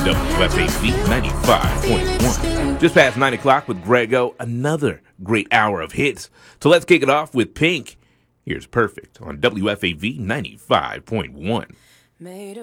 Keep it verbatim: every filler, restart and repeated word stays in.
W F A V ninety-five point one. Just past nine o'clock with Grego, another great hour of hits. So let's kick it off with Pink. Here's Perfect on W F A V ninety-five point one. Made